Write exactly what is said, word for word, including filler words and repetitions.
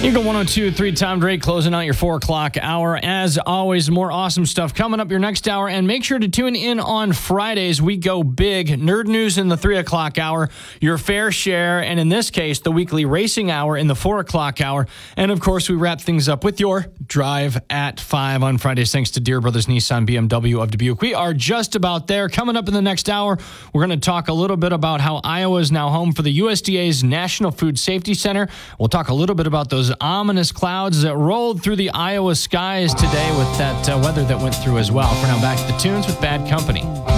Eagle one oh two three, Tom Drake closing out your four o'clock hour. As always, more awesome stuff coming up your next hour. And make sure to tune in on Fridays. We go big. Nerd news in the three o'clock hour, your fair share, and in this case, the weekly racing hour in the four o'clock hour. And of course, we wrap things up with your drive at five on Fridays, thanks to Deere Brothers Nissan B M W of Dubuque. We are just about there. Coming up in the next hour, we're going to talk a little bit about how Iowa is now home for the U S D A's National Food Safety Center. We'll talk a little bit about those ominous clouds that rolled through the Iowa skies today with that uh, weather that went through as well. For now, back to the tunes with Bad Company.